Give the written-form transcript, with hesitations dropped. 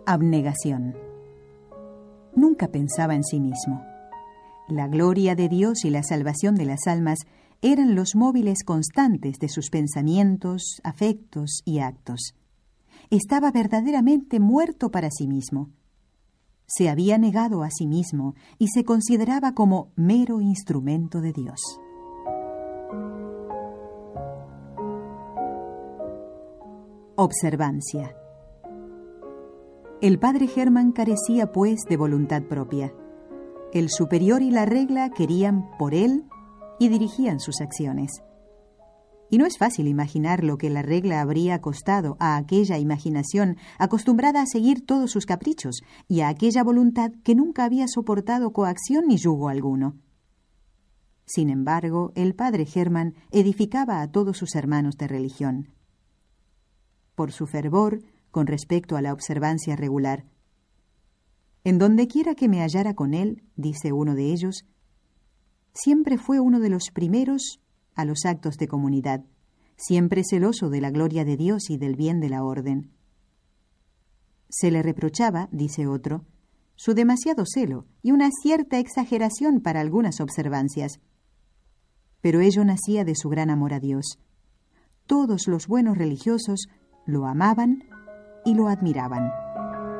Abnegación. Nunca pensaba en sí mismo. La gloria de Dios y la salvación de las almas eran los móviles constantes de sus pensamientos, afectos y actos. Estaba verdaderamente muerto para sí mismo. Se había negado a sí mismo y se consideraba como mero instrumento de Dios. Observancia. El padre Hermann carecía, pues, de voluntad propia. El superior y la regla querían por él y dirigían sus acciones. Y no es fácil imaginar lo que la regla habría costado a aquella imaginación acostumbrada a seguir todos sus caprichos y a aquella voluntad que nunca había soportado coacción ni yugo alguno. Sin embargo, el padre Hermann edificaba a todos sus hermanos de religión. Por su fervor con respecto a la observancia regular. En donde quiera que me hallara con él, dice uno de ellos, siempre fue uno de los primeros a los actos de comunidad, siempre celoso de la gloria de Dios y del bien de la orden. Se le reprochaba, dice otro, su demasiado celo y una cierta exageración para algunas observancias. Pero ello nacía de su gran amor a Dios. Todos los buenos religiosos lo amaban y lo admiraban.